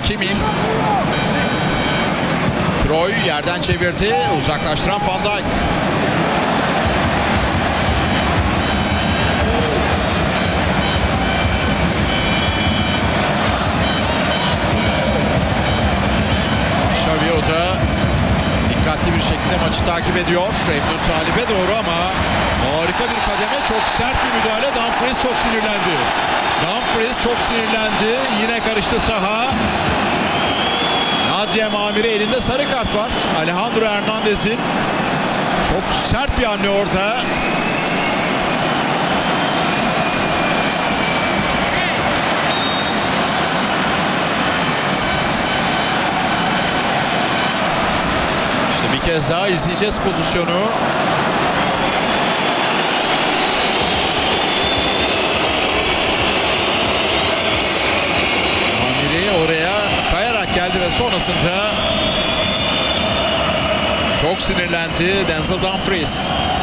Kimi. Troy yerden çevirdi. Uzaklaştıran Van Dijk. Xavi Oda dikkatli bir şekilde maçı takip ediyor. Emre Talib'e doğru ama harika bir kademe. Çok sert bir müdahale. Dumfries çok sinirlendi. Dumfries çok sinirlendi. Yine karıştı saha. Nadia Mamiri elinde sarı kart var. Alejandro Hernandez'in çok sert bir hamle orada. İşte bir kez daha izleyeceğiz pozisyonu. Mamiri oraya kayarak geldi ve sonrasında çok sinirlendi Denzel Dumfries.